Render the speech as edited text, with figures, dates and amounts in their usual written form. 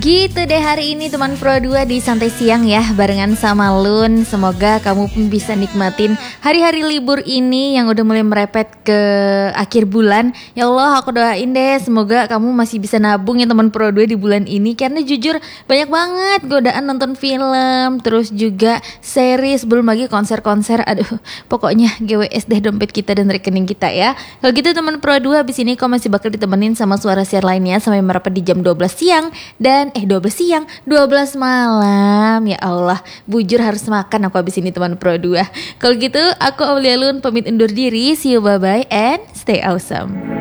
Gitu deh hari ini teman Pro 2 di Santai Siang ya, barengan sama Lun. Semoga kamu pun bisa nikmatin hari-hari libur ini yang udah mulai merepet ke akhir bulan. Ya Allah, aku doain deh semoga kamu masih bisa nabung ya teman Pro 2 di bulan ini. Karena jujur banyak banget godaan nonton film, terus juga series, belum lagi konser-konser. Aduh, pokoknya GWS deh dompet kita dan rekening kita ya. Kalau gitu teman Pro 2, habis ini kau masih bakal ditemenin sama suara siar lainnya sampai merapat di jam 12 siang. Dan 12 siang, 12 malam. Ya Allah, bujur harus makan aku habis ini teman Pro 2. Kalau gitu aku Aulia Lun pamit undur diri. See you, bye bye and stay awesome.